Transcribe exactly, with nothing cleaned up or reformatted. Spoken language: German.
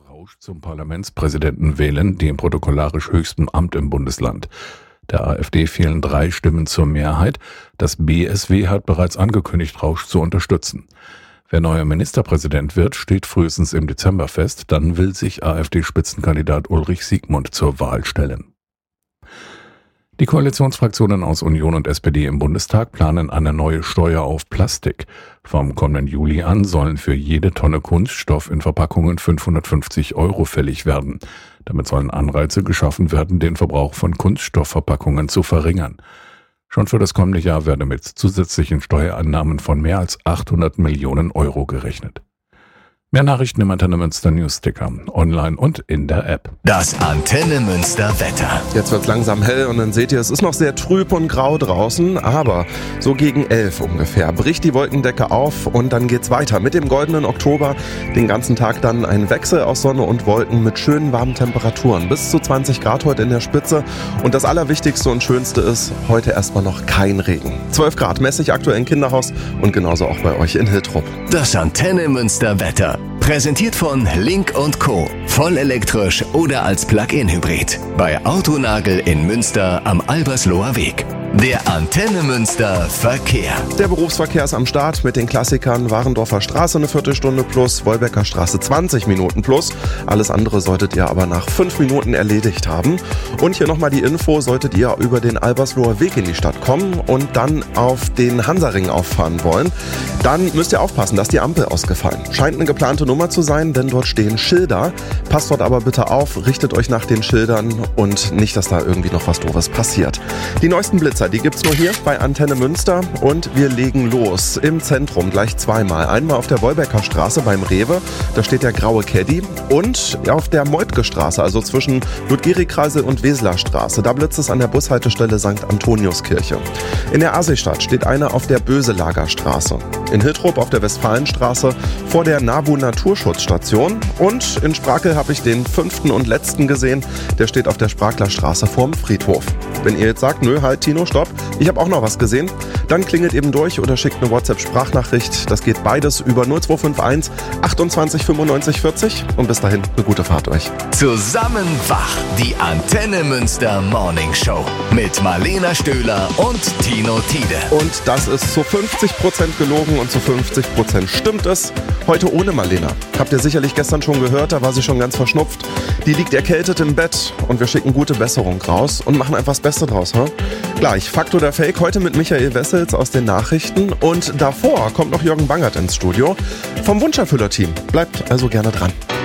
Rausch zum Parlamentspräsidenten wählen, dem protokollarisch höchsten Amt im Bundesland. Der AfD fehlen drei Stimmen zur Mehrheit. Das B S W hat bereits angekündigt, Rausch zu unterstützen. Wer neuer Ministerpräsident wird, steht frühestens im Dezember fest. Dann will sich AfD-Spitzenkandidat Ulrich Siegmund zur Wahl stellen. Die Koalitionsfraktionen aus Union und S P D im Bundestag planen eine neue Steuer auf Plastik. Vom kommenden Juli an sollen für jede Tonne Kunststoff in Verpackungen fünfhundertfünfzig Euro fällig werden. Damit sollen Anreize geschaffen werden, den Verbrauch von Kunststoffverpackungen zu verringern. Schon für das kommende Jahr werde mit zusätzlichen Steuereinnahmen von mehr als achthundert Millionen Euro gerechnet. Mehr Nachrichten im Antenne Münster Newsticker, online und in der App. Das Antenne Münster Wetter. Jetzt wird's langsam hell und dann seht ihr, es ist noch sehr trüb und grau draußen, aber so gegen elf ungefähr bricht die Wolkendecke auf und dann geht's weiter mit dem goldenen Oktober. Den ganzen Tag dann ein Wechsel aus Sonne und Wolken mit schönen warmen Temperaturen. Bis zu zwanzig Grad heute in der Spitze. Und das Allerwichtigste und Schönste ist, heute erstmal noch kein Regen. zwölf Grad messe ich aktuell im Kinderhaus und genauso auch bei euch in Hiltrup. Das Antenne Münster Wetter. Präsentiert von Link und Co. Vollelektrisch oder als Plug-in-Hybrid. Bei Autonagel in Münster am Albersloher Weg. Der Antenne Münster Verkehr. Der Berufsverkehr ist am Start mit den Klassikern Warendorfer Straße eine Viertelstunde plus, Wolbecker Straße zwanzig Minuten plus. Alles andere solltet ihr aber nach fünf Minuten erledigt haben. Und hier nochmal die Info, solltet ihr über den Albersloher Weg in die Stadt kommen und dann auf den Hansaring auffahren wollen, dann müsst ihr aufpassen, dass die Ampel ausgefallen. Scheint eine geplante Nummer zu sein, denn dort stehen Schilder. Passt dort aber bitte auf, richtet euch nach den Schildern und nicht, dass da irgendwie noch was Doofes passiert. Die neuesten Blitzer, die gibt's nur hier bei Antenne Münster und wir legen los. Im Zentrum gleich zweimal. Einmal auf der Wolbecker Straße beim Rewe, da steht der graue Caddy, und auf der Meutke Straße, also zwischen Ludgeri-Kreisel und Weseler Straße. Da blitzt es an der Bushaltestelle Sankt Antoniuskirche. In der Aasseestadt steht einer auf der Böselager Straße. In Hiltrup auf der Westfalenstraße vor der NABU Naturschutzstation. Und in Sprakel habe ich den fünften und letzten gesehen. Der steht auf der Sprakler Straße vorm Friedhof. Wenn ihr jetzt sagt, nö, halt Tino, stopp, ich habe auch noch was gesehen, dann klingelt eben durch oder schickt eine WhatsApp-Sprachnachricht. Das geht beides über null zwei fünf eins achtundzwanzig fünfundneunzig vierzig und bis dahin eine gute Fahrt euch. Zusammen wach, die Antenne Münster Morning Show mit Marlena Stöhler und Tino Tiede. Und das ist zu fünfzig Prozent gelogen und zu fünfzig Prozent stimmt es. Heute ohne Marlena. Habt ihr sicherlich gestern schon gehört, da war sie schon ganz verschnupft. Die liegt erkältet im Bett und wir schicken gute Besserung raus und machen einfach das Beste draus. Hm? Gleich, Fakt oder Fake, heute mit Michael Wessels aus den Nachrichten und davor kommt noch Jürgen Bangert ins Studio vom Wunscherfüller-Team. Bleibt also gerne dran.